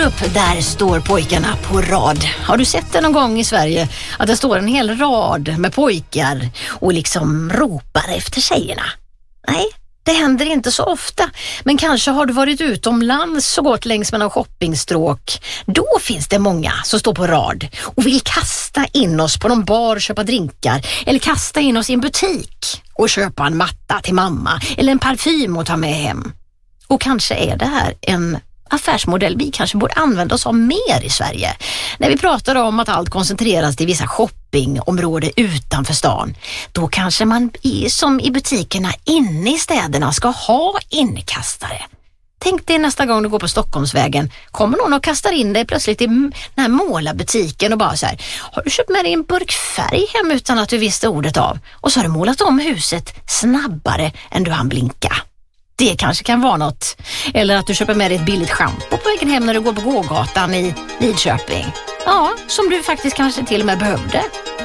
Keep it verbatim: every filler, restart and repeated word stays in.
upp, där står pojkarna på rad. Har du sett det någon gång i Sverige att det står en hel rad med pojkar och liksom ropar efter tjejerna? Nej, det händer inte så ofta. Men kanske har du varit utomlands och gått längs med någon shoppingstråk. Då finns det många som står på rad och vill kasta in oss på någon bar och köpa drinkar. Eller kasta in oss i en butik och köpa en matta till mamma. Eller en parfym att ta med hem. Och kanske är det här en affärsmodell vi kanske borde använda oss av mer i Sverige. När vi pratar om att allt koncentreras till vissa shoppingområden utanför stan, då kanske man i, som i butikerna inne i städerna ska ha inkastare. Tänk dig nästa gång du går på Stockholmsvägen, kommer någon och kastar in dig plötsligt i den här målarbutiken och bara så här: har du köpt med dig en burk färg hem utan att du visste ordet av? Och så har du målat om huset snabbare än du hann blinka. Det kanske kan vara något. Eller att du köper med dig ett billigt shampoo på vägen hem när du går på gågatan i Lidköping. Ja, som du faktiskt kanske till och med behövde.